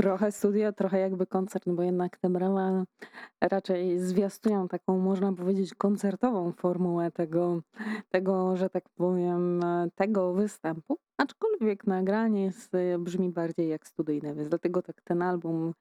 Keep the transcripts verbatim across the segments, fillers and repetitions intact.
Trochę studio, trochę jakby koncert, bo jednak te brała raczej zwiastują taką, można powiedzieć, koncertową formułę tego, tego, że tak powiem, e, tego występu. Aczkolwiek nagranie jest, e, brzmi bardziej jak studyjne, więc dlatego tak ten album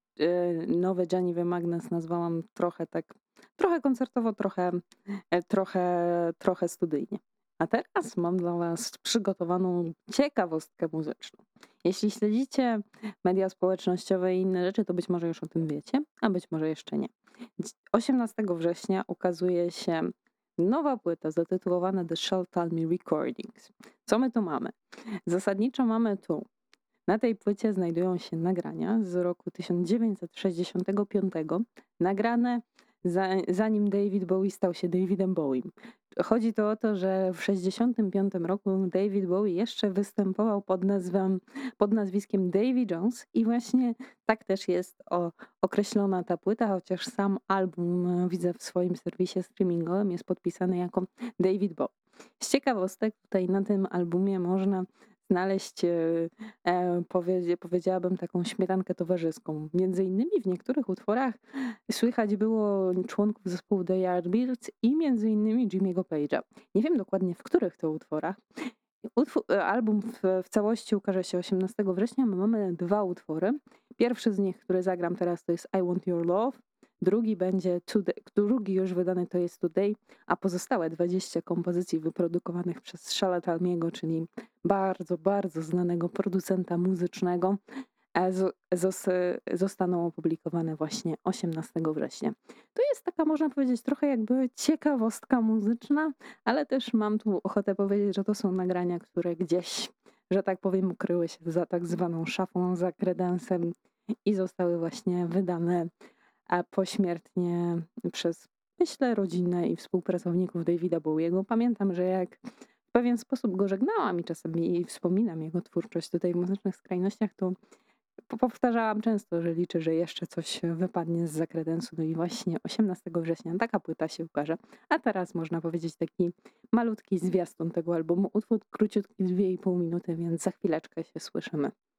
e, nowy Gianni The Magnes nazwałam trochę tak, trochę koncertowo, trochę, e, trochę, trochę studyjnie. A teraz mam dla Was przygotowaną ciekawostkę muzyczną. Jeśli śledzicie media społecznościowe i inne rzeczy, to być może już o tym wiecie, a być może jeszcze nie. Dzi- osiemnastego września ukazuje się nowa płyta zatytułowana The Shall Tell Me Recordings. Co my tu mamy? Zasadniczo mamy tu, na tej płycie znajdują się nagrania z roku tysiąc dziewięćset sześćdziesiątego piątego, nagrane za, zanim David Bowie stał się Davidem Bowiem. Chodzi to o to, że w sześćdziesiątym piątym roku David Bowie jeszcze występował pod nazwą, pod nazwiskiem Davy Jones i właśnie tak też jest o, określona ta płyta, chociaż sam album e, widzę w swoim serwisie streamingowym jest podpisany jako David Bowie. Z ciekawostek tutaj na tym albumie można znaleźć, e, e, powiedz- powiedziałabym, taką śmietankę towarzyską. Między innymi w niektórych utworach słychać było członków zespołu The Yardbirds i między innymi Jimmy'ego Page'a. Nie wiem dokładnie w których to utworach. Utwór, e, album w, w całości ukaże się osiemnastego września. My mamy dwa utwory. Pierwszy z nich, który zagram teraz, to jest I Want Your Love. Drugi będzie Today, drugi już wydany to jest Today, a pozostałe dwadzieścia kompozycji wyprodukowanych przez Shala Talmiego, czyli bardzo, bardzo znanego producenta muzycznego, e, zo- zos- zostaną opublikowane właśnie osiemnastego września. To jest taka, można powiedzieć, trochę jakby ciekawostka muzyczna, ale też mam tu ochotę powiedzieć, że to są nagrania, które gdzieś, że tak powiem, ukryły się za tak zwaną szafą, za kredensem i zostały właśnie wydane a pośmiertnie przez, myślę, rodzinę i współpracowników Davida Bowiego. Pamiętam, że jak w pewien sposób go żegnałam i czasami wspominam jego twórczość tutaj w muzycznych skrajnościach, to po- powtarzałam często, że liczę, że jeszcze coś wypadnie z zakredensu. No i właśnie osiemnastego września taka płyta się ukaże. A teraz można powiedzieć taki malutki zwiastun tego albumu. Utwór króciutki, dwie i pół minuty, więc za chwileczkę się słyszymy.